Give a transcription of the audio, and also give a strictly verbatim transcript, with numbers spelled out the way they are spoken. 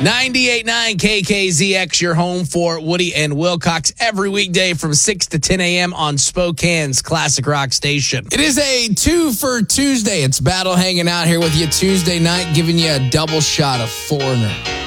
ninety-eight point nine K K Z X, your home for Woody and Wilcox, every weekday from six to ten a.m. on Spokane's classic rock station. It is a two for Tuesday. It's Battle hanging out here with you Tuesday night, giving you a double shot of Foreigner.